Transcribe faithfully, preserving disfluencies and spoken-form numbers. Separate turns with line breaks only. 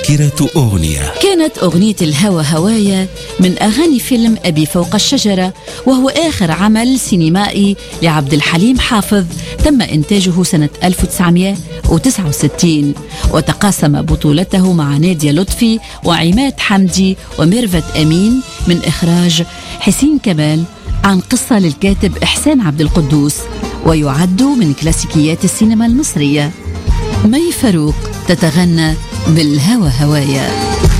تذكرة أغنية.
كانت أغنية الهوى هوايا من أغاني فيلم أبي فوق الشجرة، وهو آخر عمل سينمائي لعبد الحليم حافظ تم إنتاجه سنة ألف وتسعمائة وتسعة وستين، وتقاسم بطولته مع نادية لطفي وعماد حمدي وميرفت أمين، من إخراج حسين كمال، عن قصة للكاتب إحسان عبد القدوس، ويعد من كلاسيكيات السينما المصرية. مي فاروق تتغنى بالهوى هوايا.